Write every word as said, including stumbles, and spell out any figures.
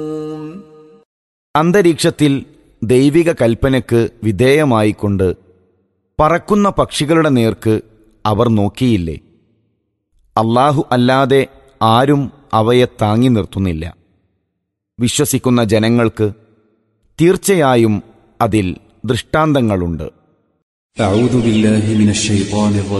അന്തരീക്ഷത്തിൽ ദൈവിക കൽപ്പനയ്ക്ക് വിധേയമായിക്കൊണ്ട് പറക്കുന്ന പക്ഷികളുടെ നേർക്ക് അവർ നോക്കിയില്ലേ? അല്ലാഹു അല്ലാതെ ആരും അവയെ താങ്ങി നിർത്തുന്നില്ല. വിശ്വസിക്കുന്ന ജനങ്ങൾക്ക് തീർച്ചയായും അതിൽ ദൃഷ്ടാന്തങ്ങളുണ്ട്. أعوذ بالله من الشيطان الرجيم